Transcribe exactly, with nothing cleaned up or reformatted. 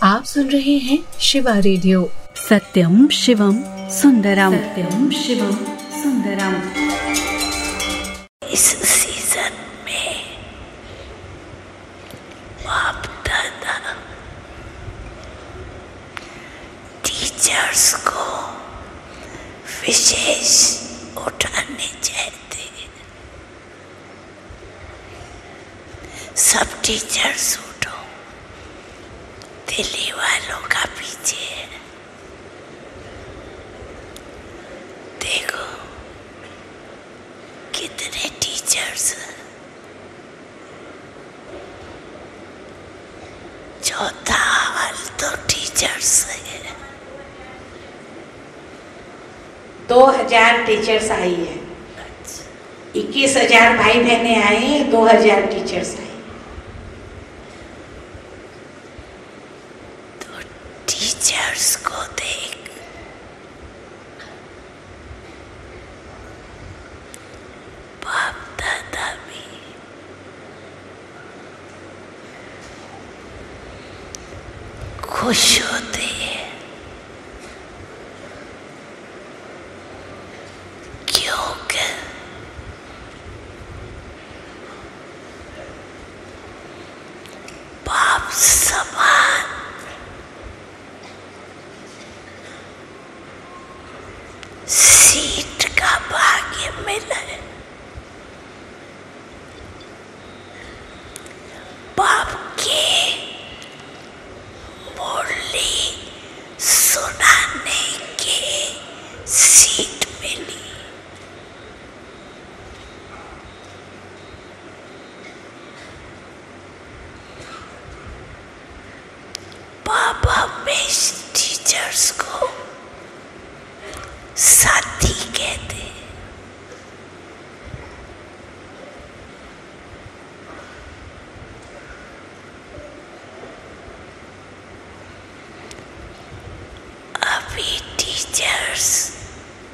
आप सुन रहे हैं शिवा रेडियो। सत्यम शिवम सुंदरम, सत्यम शिवम सुंदरम। इस सीजन में बाप दादा टीचर्स को विशेष उठाने चाहते। सब टीचर्स उठो, दिल्ली वालों का पीछे देखो कितने टीचर्स, चौथा हाल तो टीचर्स है। दो हजार टीचर्स आई है, इक्कीस हजार भाई बहने आए हैं, दो हजार टीचर्स आए। तो टीचर्स को देख बाप दादा भी खुश होते हैं, क्योंकि बाप समान सीट का भाग्य मिला है। बाप के मुरली सुनाने के सीट मिली। बाप हमेशा टीचर्स को